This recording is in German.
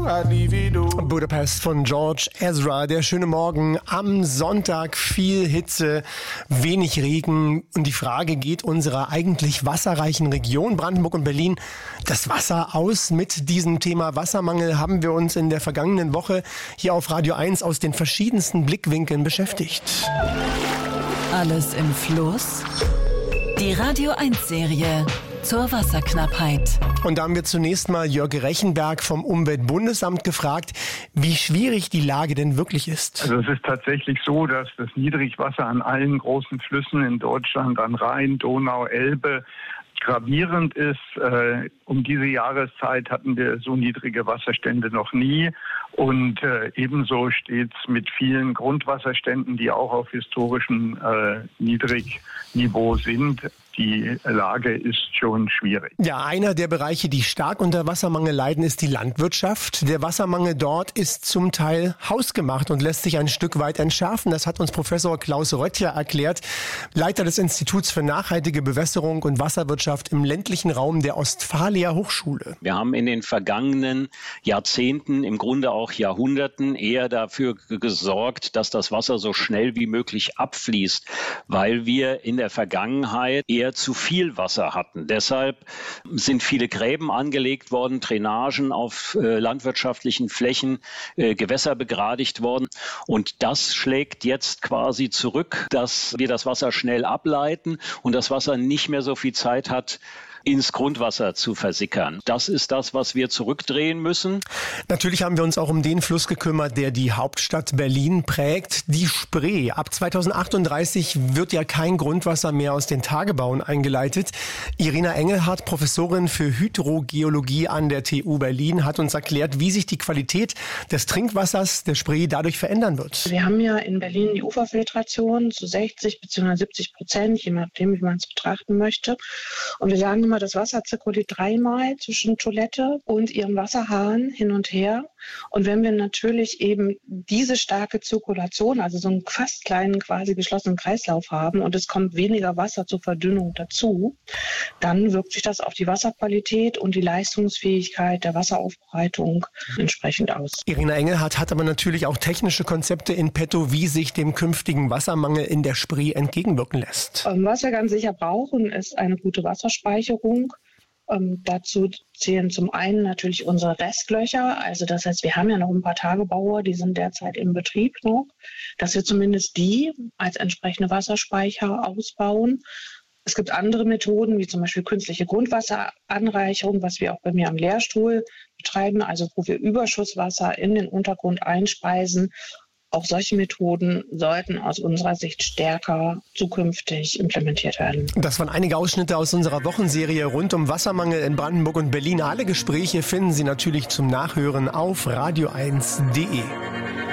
Budapest von George Ezra. Der schöne Morgen am Sonntag, viel Hitze, wenig Regen und die Frage, geht unserer eigentlich wasserreichen Region Brandenburg und Berlin das Wasser aus? Mit diesem Thema Wassermangel haben wir uns in der vergangenen Woche hier auf Radio 1 aus den verschiedensten Blickwinkeln beschäftigt. Alles im Fluss? Die Radio 1-Serie zur Wasserknappheit. Und da haben wir zunächst mal Jörg Rechenberg vom Umweltbundesamt gefragt, wie schwierig die Lage denn wirklich ist. Also es ist tatsächlich so, dass das Niedrigwasser an allen großen Flüssen in Deutschland, an Rhein, Donau, Elbe, gravierend ist. Um diese Jahreszeit hatten wir so niedrige Wasserstände noch nie. Und ebenso steht es mit vielen Grundwasserständen, die auch auf historischem Niedrigniveau sind. Die Lage ist schon schwierig. Ja, einer der Bereiche, die stark unter Wassermangel leiden, ist die Landwirtschaft. Der Wassermangel dort ist zum Teil hausgemacht und lässt sich ein Stück weit entschärfen. Das hat uns Professor Klaus Röttcher erklärt, Leiter des Instituts für nachhaltige Bewässerung und Wasserwirtschaft im ländlichen Raum der Ostfalia Hochschule. Wir haben in den vergangenen Jahrzehnten, im Grunde auch Jahrhunderten, eher dafür gesorgt, dass das Wasser so schnell wie möglich abfließt, weil wir in der Vergangenheit eher zu viel Wasser hatten. Deshalb sind viele Gräben angelegt worden, Drainagen auf landwirtschaftlichen Flächen, Gewässer begradigt worden. Und das schlägt jetzt quasi zurück, dass wir das Wasser schnell ableiten und das Wasser nicht mehr so viel Zeit hat, ins Grundwasser zu versickern. Das ist das, was wir zurückdrehen müssen. Natürlich haben wir uns auch um den Fluss gekümmert, der die Hauptstadt Berlin prägt, die Spree. Ab 2038 wird ja kein Grundwasser mehr aus den Tagebauen eingeleitet. Irina Engelhardt, Professorin für Hydrogeologie an der TU Berlin, hat uns erklärt, wie sich die Qualität des Trinkwassers der Spree dadurch verändern wird. Wir haben ja in Berlin die Uferfiltration zu 60 bzw. 70%, je nachdem, wie man es betrachten möchte. Und wir sagen immer, das Wasser zirkuliert dreimal zwischen Toilette und ihrem Wasserhahn hin und her. Und wenn wir natürlich eben diese starke Zirkulation, also so einen fast kleinen, quasi geschlossenen Kreislauf haben und es kommt weniger Wasser zur Verdünnung dazu, dann wirkt sich das auf die Wasserqualität und die Leistungsfähigkeit der Wasseraufbereitung entsprechend aus. Irina Engelhardt hat aber natürlich auch technische Konzepte in petto, wie sich dem künftigen Wassermangel in der Spree entgegenwirken lässt. Was wir ganz sicher brauchen, ist eine gute Wasserspeicherung. Dazu zählen zum einen natürlich unsere Restlöcher. Also das heißt, wir haben ja noch ein paar Tagebaue, die sind derzeit im Betrieb noch, dass wir zumindest die als entsprechende Wasserspeicher ausbauen. Es gibt andere Methoden, wie zum Beispiel künstliche Grundwasseranreicherung, was wir auch bei mir am Lehrstuhl betreiben, also wo wir Überschusswasser in den Untergrund einspeisen. Auch solche Methoden sollten aus unserer Sicht stärker zukünftig implementiert werden. Das waren einige Ausschnitte aus unserer Wochenserie rund um Wassermangel in Brandenburg und Berlin. Alle Gespräche finden Sie natürlich zum Nachhören auf radio1.de.